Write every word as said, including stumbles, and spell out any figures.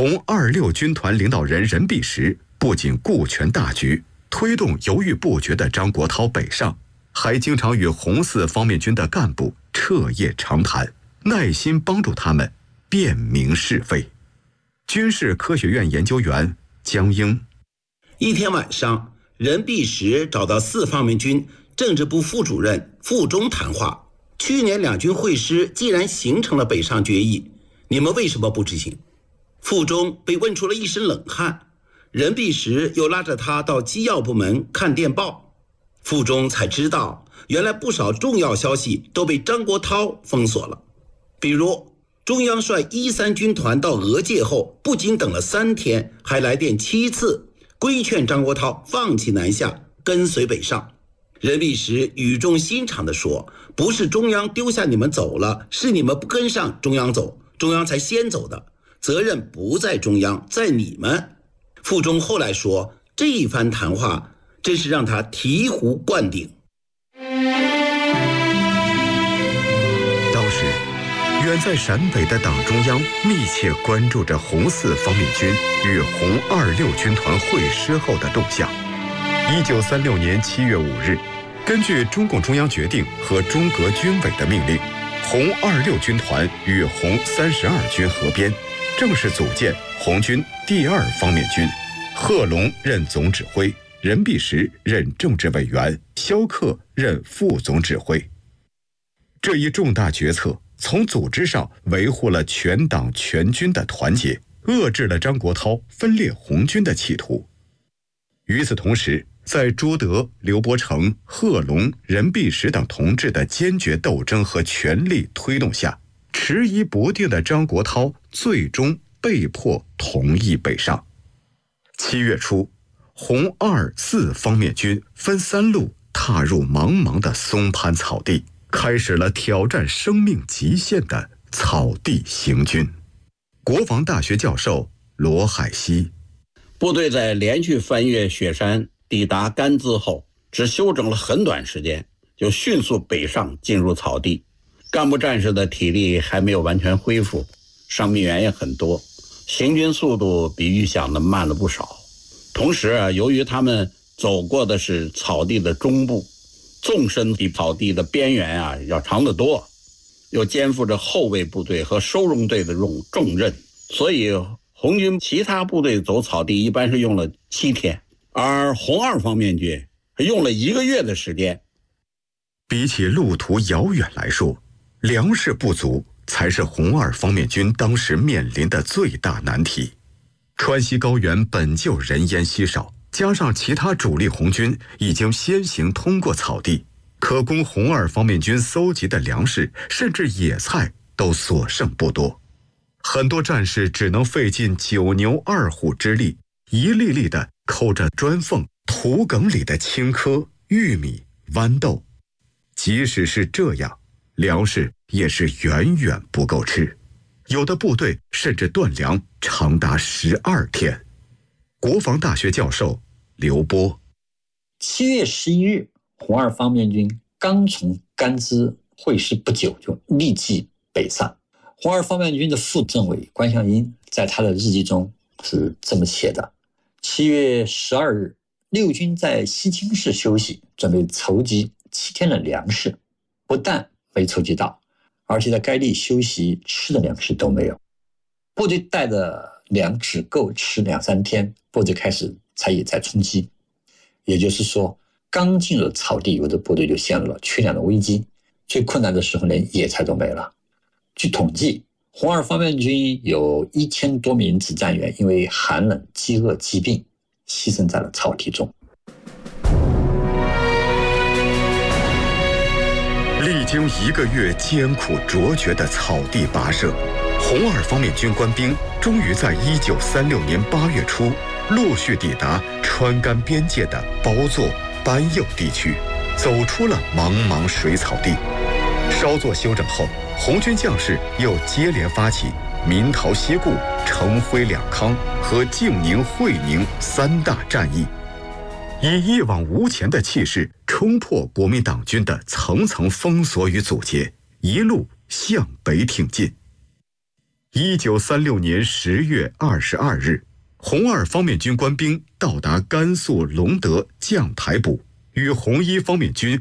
红二六军团领导人任弼时不仅顾全大局，推动犹豫不决的张国焘北上，还经常与红四方面军的干部彻夜长谈，耐心帮助他们辨明是非。军事科学院研究员江英： 一天晚上，任弼时找到四方面军政治部副主任傅忠谈话，去年两军会师既然形成了北上决议，你们为什么不执行？傅忠被问出了一身冷汗，任弼时又拉着他到机要部门看电报，傅忠才知道原来不少重要消息都被张国焘封锁了。比如中央率一三军团到俄界后，不仅等了三天，还来电七次规劝张国焘放弃南下，跟随北上。任弼时语重心长地说，不是中央丢下你们走了，是你们不跟上中央走，中央才先走的，责任不在中央，在你们。傅忠后来说，这一番谈话真是让他醍醐灌顶。 当时远在陕北的党中央密切关注着红四方面军与红二六军团会师后的动向。一九三六年七月五日，根据中共中央决定和中革军委的命令，红二六军团与红三十二军合编，正式组建红军第二方面军，贺龙任总指挥，任弼时任政治委员，萧克任副总指挥。这一重大决策从组织上维护了全党全军的团结，遏制了张国焘分裂红军的企图。与此同时，在朱德、刘伯承、贺龙、任弼时等同志的坚决斗争和全力推动下，迟疑不定的张国焘最终被迫同意北上。七月初，红二四方面军分三路踏入茫茫的松潘草地，开始了挑战生命极限的草地行军。国防大学教授罗海西： 部队在连续翻越雪山抵达甘孜后，只休整了很短时间，就迅速北上进入草地。干部战士的体力还没有完全恢复，伤病员也很多，行军速度比预想的慢了不少。同时啊，由于他们走过的是草地的中部，纵深比草地的边缘啊要长得多，又肩负着后卫部队和收容队的重重任，所以红军其他部队走草地一般是用了七天，而红二方面军用了一个月的时间。 比起路途遥远来说，粮食不足才是红二方面军当时面临的最大难题。川西高原本就人烟稀少，加上其他主力红军已经先行通过草地，可供红二方面军搜集的粮食甚至野菜都所剩不多。很多战士只能费尽九牛二虎之力，一粒粒地抠着砖缝、土埂里的青稞、玉米、豌豆。即使是这样，粮食也是远远不够吃，有的部队甚至断粮长达十二天。国防大学教授刘波： 七月十一日，红二方面军刚从甘孜会师不久，就立即北上。红二方面军的副政委关向英在他的日记中是这么写的：七月十二日，六军在西青市休息，准备筹集七天的粮食，不但没筹集到，而且在该地休息吃的粮食都没有。部队带的粮只够吃两三天，部队开始才野菜充饥。也就是说，刚进入草地，有的部队就陷入了缺粮的危机，最困难的时候连野菜都没了。据统计，红二方面军有一千多名指战员因为寒冷、饥饿、疾病牺牲在了草地中。 历经一个月艰苦卓绝的草地跋涉，红二方面军官兵终于在一九三六年八月初陆续抵达川甘边界的包座、班右地区，走出了茫茫水草地。稍作休整后，红军将士又接连发起民桃西固、成辉两康和静宁、会宁三大战役，以一往无前的气势冲破国民党军的层层封锁与阻截，一路向北挺进。 一九三六年十月二十二日，红二方面军官兵到达甘肃隆德绛台堡，与红一方面军